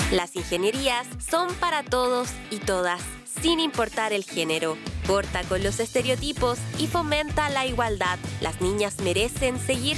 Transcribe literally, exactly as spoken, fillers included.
Las ingenierías son para todos y todas, sin importar el género. Corta con los estereotipos y fomenta la igualdad. Las niñas merecen seguir